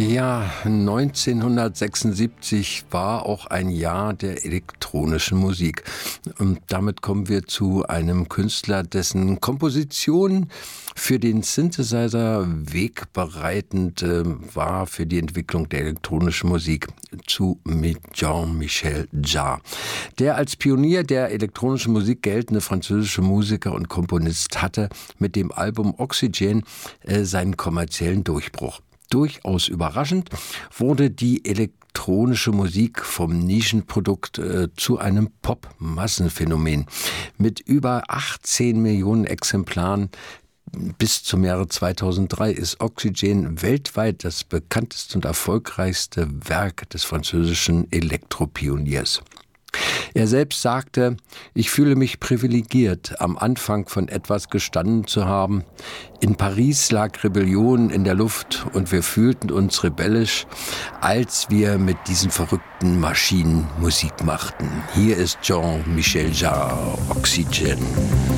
Ja, 1976 war auch ein Jahr der elektronischen Musik. Und damit kommen wir zu einem Künstler, dessen Komposition für den Synthesizer wegbereitend war für die Entwicklung der elektronischen Musik, zu Jean-Michel Jarre. Der als Pionier der elektronischen Musik geltende französische Musiker und Komponist hatte mit dem Album Oxygène seinen kommerziellen Durchbruch. Durchaus überraschend wurde die elektronische Musik vom Nischenprodukt zu einem Pop-Massenphänomen. Mit über 18 Millionen Exemplaren bis zum Jahre 2003 ist Oxygène weltweit das bekannteste und erfolgreichste Werk des französischen Elektropioniers. Er selbst sagte: Ich fühle mich privilegiert, am Anfang von etwas gestanden zu haben. In Paris lag Rebellion in der Luft und wir fühlten uns rebellisch, als wir mit diesen verrückten Maschinen Musik machten. Hier ist Jean-Michel Jarre, Oxygène.